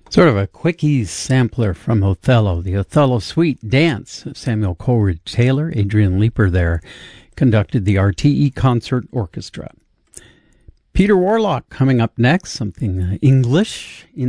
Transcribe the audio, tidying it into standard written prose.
Sort of a quickie sampler from Othello, the Othello Suite Dance. Samuel Coleridge Taylor, Adrian Leeper there, conducted the RTE Concert Orchestra. Peter Warlock coming up next, something English in